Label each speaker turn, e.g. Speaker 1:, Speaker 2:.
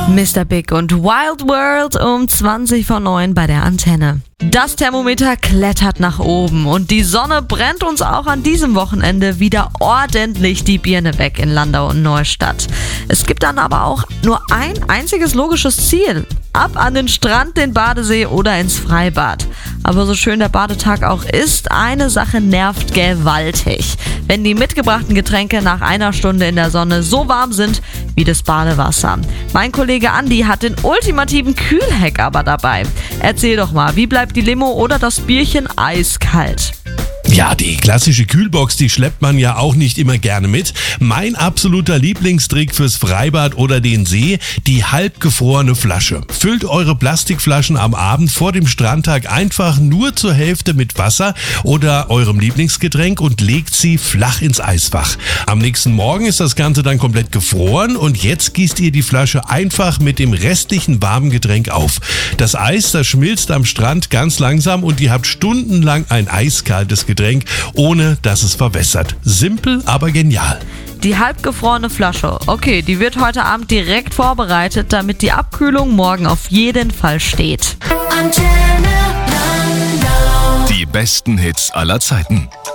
Speaker 1: Mr. Big und Wild World um 20:09 bei der Antenne. Das Thermometer klettert nach oben und die Sonne brennt uns auch an diesem Wochenende wieder ordentlich die Birne weg in Landau und Neustadt. Es gibt dann aber auch nur ein einziges logisches Ziel: ab an den Strand, den Badesee oder ins Freibad. Aber so schön der Badetag auch ist, eine Sache nervt gewaltig: wenn die mitgebrachten Getränke nach einer Stunde in der Sonne so warm sind wie das Badewasser. Mein Kollege Andi hat den ultimativen Kühlhack aber dabei. Erzähl doch mal, wie bleibt die Limo oder das Bierchen eiskalt?
Speaker 2: Ja, die klassische Kühlbox, die schleppt man ja auch nicht immer gerne mit. Mein absoluter Lieblingstrick fürs Freibad oder den See: die halbgefrorene Flasche. Füllt eure Plastikflaschen am Abend vor dem Strandtag einfach nur zur Hälfte mit Wasser oder eurem Lieblingsgetränk und legt sie flach ins Eisfach. Am nächsten Morgen ist das Ganze dann komplett gefroren und jetzt gießt ihr die Flasche einfach mit dem restlichen warmen Getränk auf. Das Eis, das schmilzt am Strand ganz langsam und ihr habt stundenlang ein eiskaltes Getränk, ohne dass es verwässert. Simpel, aber genial.
Speaker 1: Die halbgefrorene Flasche. Okay, die wird heute Abend direkt vorbereitet, damit die Abkühlung morgen auf jeden Fall steht.
Speaker 3: Die besten Hits aller Zeiten.